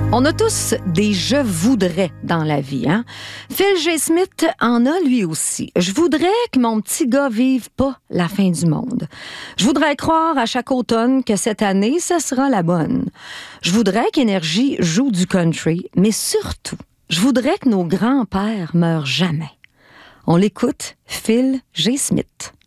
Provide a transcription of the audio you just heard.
On a tous des « je voudrais » dans la vie, hein? Phil G. Smith en a lui aussi. Je voudrais que mon petit gars vive pas la fin du monde. Je voudrais croire à chaque automne que cette année, ça sera la bonne. Je voudrais qu'Énergie joue du country, mais surtout, je voudrais que nos grands-pères meurent jamais. On l'écoute, Phil G. Smith.